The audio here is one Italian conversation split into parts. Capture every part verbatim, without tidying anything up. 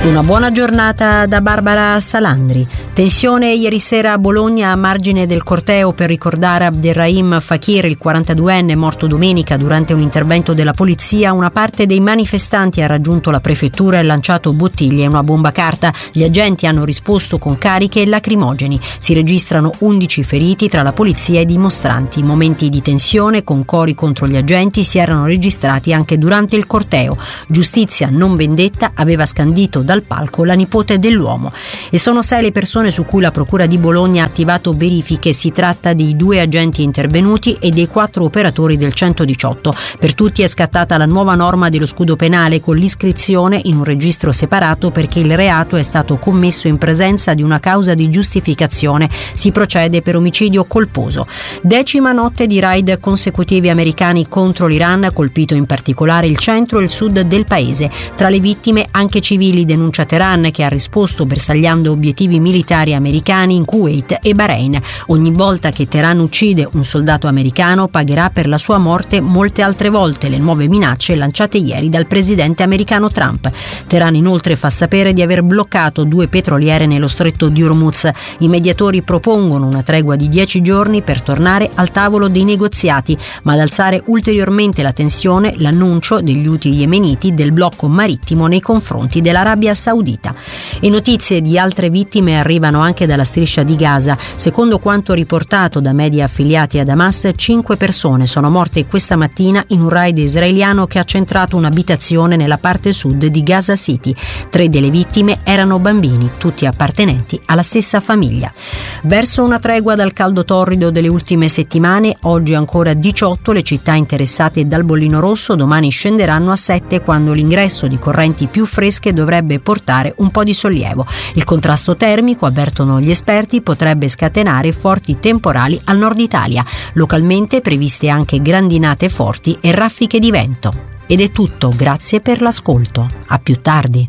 Una buona giornata da Barbara Salandri. Tensione ieri sera a Bologna a margine del corteo per ricordare Abderrahim Fakir, il quarantaduenne morto domenica durante un intervento della polizia. Una parte dei manifestanti ha raggiunto la prefettura e lanciato bottiglie e una bomba carta. Gli agenti hanno risposto con cariche e lacrimogeni. Si registrano undici feriti tra la polizia e i dimostranti. Momenti di tensione con cori contro gli agenti si erano registrati anche durante il corteo. Giustizia non vendetta aveva scandito dal palco la nipote dell'uomo. E sono sei le persone su cui la Procura di Bologna ha attivato verifiche. Si tratta dei due agenti intervenuti e dei quattro operatori del centodiciotto. Per tutti è scattata la nuova norma dello scudo penale con l'iscrizione in un registro separato perché il reato è stato commesso in presenza di una causa di giustificazione. Si procede per omicidio colposo. Decima notte di raid consecutivi americani contro l'Iran, colpito in particolare il centro e il sud del paese. Tra le vittime anche civili, denuncia Teheran, che ha risposto bersagliando obiettivi militari americani in Kuwait e Bahrain. Ogni volta che Teheran uccide un soldato americano pagherà per la sua morte molte altre volte, le nuove minacce lanciate ieri dal presidente americano Trump. Teheran inoltre fa sapere di aver bloccato due petroliere nello stretto di Hormuz. I mediatori propongono una tregua di dieci giorni per tornare al tavolo dei negoziati, ma ad alzare ulteriormente la tensione l'annuncio degli Houthi yemeniti del blocco marittimo nei confronti dell'Arabia Saudita. E notizie di altre vittime arrivano anche dalla striscia di Gaza. Secondo quanto riportato da media affiliati ad Hamas, cinque persone sono morte questa mattina in un raid israeliano che ha centrato un'abitazione nella parte sud di Gaza City. Tre delle vittime erano bambini, tutti appartenenti alla stessa famiglia. Verso una tregua dal caldo torrido delle ultime settimane, oggi ancora diciotto le città interessate dal bollino rosso, domani scenderanno a sette quando l'ingresso di correnti più fresche dovrebbe portare un po' di sollievo. Il contrasto termico, avvertono gli esperti, potrebbe scatenare forti temporali al nord Italia. Localmente previste anche grandinate forti e raffiche di vento. Ed è tutto, grazie per l'ascolto. A più tardi.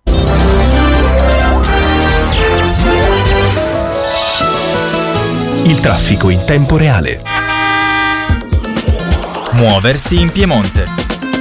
Il traffico in tempo reale. Muoversi in Piemonte.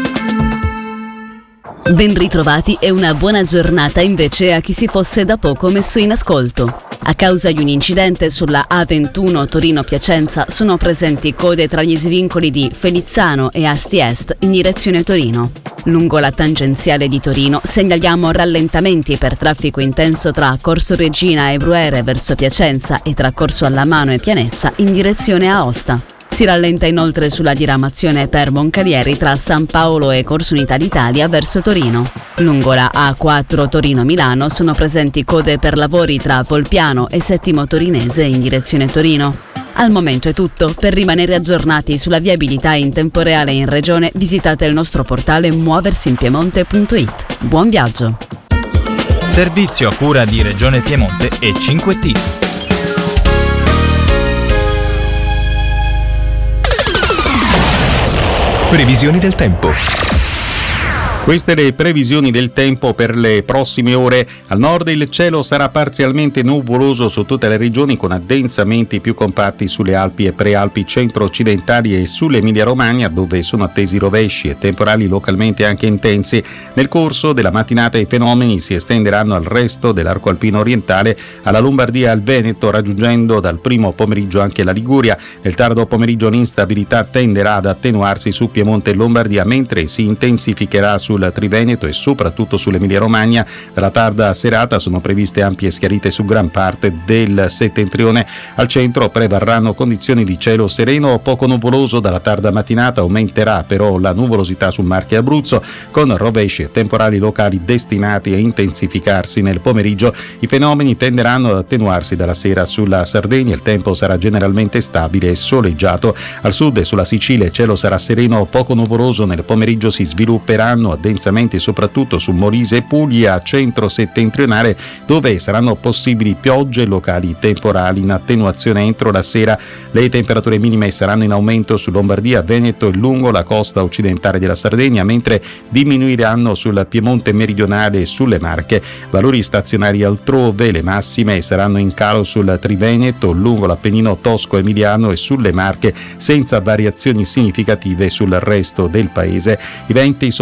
Ben ritrovati e una buona giornata invece a chi si fosse da poco messo in ascolto. A causa di un incidente sulla A ventuno Torino-Piacenza sono presenti code tra gli svincoli di Felizzano e Asti Est in direzione Torino. Lungo la tangenziale di Torino segnaliamo rallentamenti per traffico intenso tra Corso Regina e Bruere verso Piacenza e tra Corso Allamano e Pianezza in direzione Aosta. Si rallenta inoltre sulla diramazione per Moncalieri tra San Paolo e Corso Unità d'Italia verso Torino. Lungo la A quattro Torino-Milano sono presenti code per lavori tra Volpiano e Settimo Torinese in direzione Torino. Al momento è tutto. Per rimanere aggiornati sulla viabilità in tempo reale in regione, visitate il nostro portale muoversinpiemonte punto it. Buon viaggio! Servizio a cura di Regione Piemonte e cinque T. Previsioni del tempo. Queste le previsioni del tempo per le prossime ore. Al nord il cielo sarà parzialmente nuvoloso su tutte le regioni con addensamenti più compatti sulle Alpi e prealpi centro-occidentali e sull'Emilia-Romagna, dove sono attesi rovesci e temporali localmente anche intensi. Nel corso della mattinata i fenomeni si estenderanno al resto dell'arco alpino orientale, alla Lombardia e al Veneto, raggiungendo dal primo pomeriggio anche la Liguria. Nel tardo pomeriggio l'instabilità tenderà ad attenuarsi su Piemonte e Lombardia, mentre si intensificherà su sul Triveneto e soprattutto sull'Emilia-Romagna. Per la tarda serata sono previste ampie schiarite su gran parte del settentrione. Al centro prevarranno condizioni di cielo sereno o poco nuvoloso. Dalla tarda mattinata aumenterà però la nuvolosità su Marche e Abruzzo, con rovesci e temporali locali destinati a intensificarsi nel pomeriggio. I fenomeni tenderanno ad attenuarsi dalla sera sulla Sardegna. Il tempo sarà generalmente stabile e soleggiato. Al sud e sulla Sicilia il cielo sarà sereno o poco nuvoloso. Nel pomeriggio si svilupperanno addensamenti soprattutto su Molise e Puglia centro-settentrionale, dove saranno possibili piogge locali temporali in attenuazione entro la sera. Le temperature minime saranno in aumento su Lombardia, Veneto e lungo la costa occidentale della Sardegna, mentre diminuiranno sul Piemonte meridionale e sulle Marche. Valori stazionari altrove. Le massime saranno in calo sul Triveneto, lungo l'Appennino tosco-emiliano e sulle Marche, senza variazioni significative sul resto del paese. I venti soffieranno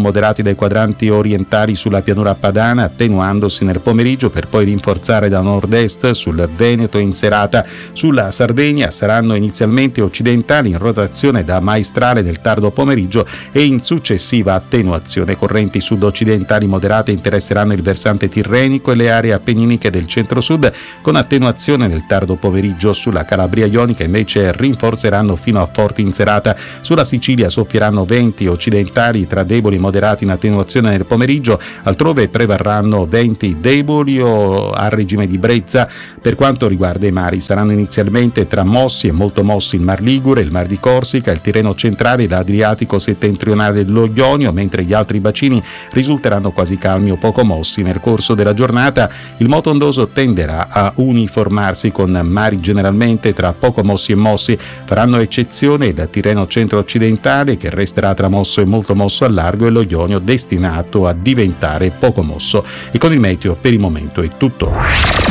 moderati dai quadranti orientali sulla pianura padana, attenuandosi nel pomeriggio per poi rinforzare da nord-est sul Veneto in serata. Sulla Sardegna saranno inizialmente occidentali in rotazione da maestrale del tardo pomeriggio e in successiva attenuazione. Correnti sud-occidentali moderate interesseranno il versante tirrenico e le aree appenniniche del centro-sud, con attenuazione nel tardo pomeriggio. Sulla Calabria ionica invece rinforzeranno fino a forti in serata. Sulla Sicilia soffieranno venti occidentali tra deboli e moderati in attenuazione nel pomeriggio, altrove prevarranno venti deboli o a regime di brezza. Per quanto riguarda i mari, saranno inizialmente tra mossi e molto mossi il Mar Ligure, il Mar di Corsica, il Tirreno centrale e l'Adriatico settentrionale dello Ionio, mentre gli altri bacini risulteranno quasi calmi o poco mossi. Nel corso della giornata il moto ondoso tenderà a uniformarsi, con mari generalmente tra poco mossi e mossi. Faranno eccezione il Tirreno centro-occidentale, che resterà tra mosso e molto mosso al largo, e lo Ionio destinato a diventare poco mosso. E con il meteo per il momento è tutto.